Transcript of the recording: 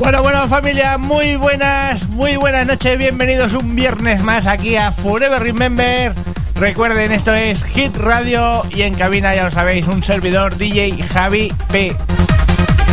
Bueno, familia, muy buenas noches, bienvenidos un viernes más aquí a Forever Remember. Recuerden, esto es Hit Radio y en cabina, ya lo sabéis, un servidor DJ Javi P.